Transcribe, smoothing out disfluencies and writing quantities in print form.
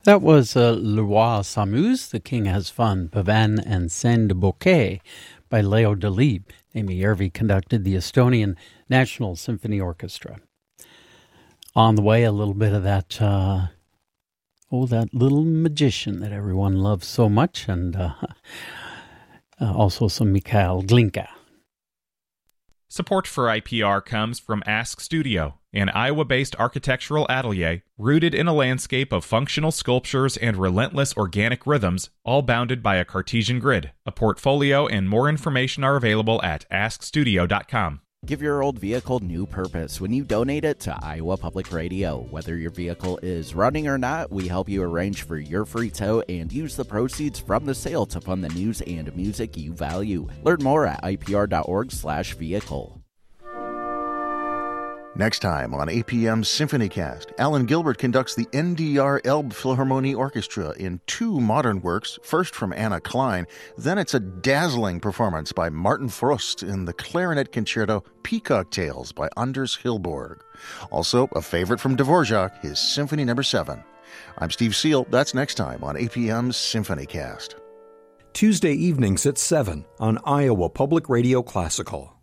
That was Le Roi s'amuse, The King Has Fun, Pavan and Scène de Bouquet by Leo Delibes. Amy Järvi conducted the Estonian National Symphony Orchestra. On the way, a little bit of that, that little magician that everyone loves so much, and also some Mikhail Glinka. Support for IPR comes from Ask Studio, an Iowa-based architectural atelier rooted in a landscape of functional sculptures and relentless organic rhythms, all bounded by a Cartesian grid. A portfolio and more information are available at askstudio.com. Give your old vehicle new purpose when you donate it to Iowa Public Radio. Whether your vehicle is running or not, we help you arrange for your free tow and use the proceeds from the sale to fund the news and music you value. Learn more at ipr.org/vehicle. Next time on APM's SymphonyCast, Alan Gilbert conducts the NDR Elbphilharmonie Orchestra in 2 modern works, first from Anna Klein, then it's a dazzling performance by Martin Frost in the clarinet concerto Peacock Tales by Anders Hillborg. Also, a favorite from Dvorak, his Symphony No. 7. I'm Steve Seal. That's next time on APM's SymphonyCast. Tuesday evenings at 7 on Iowa Public Radio Classical.